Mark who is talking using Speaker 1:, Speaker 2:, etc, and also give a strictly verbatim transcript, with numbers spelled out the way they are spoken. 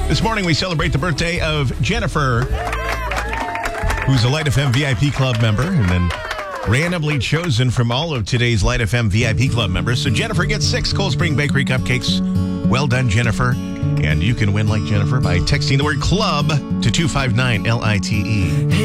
Speaker 1: This morning we celebrate the birthday of Jennifer, who's a Light F M V I P Club member, and then randomly chosen from all of today's Light F M V I P Club members. So Jennifer gets six Cold Spring Bakery cupcakes. Well done, Jennifer. And you can win like Jennifer by texting the word club to two five nine L I T E.